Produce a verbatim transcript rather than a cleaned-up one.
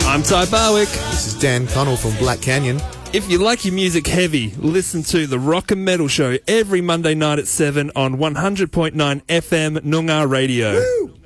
I'm Ty Barwick. This is Dan Connell from Black Canyon. If you like your music heavy, listen to the Rock and Metal Show every Monday night at seven on one hundred point nine F M Noongar Radio. Woo!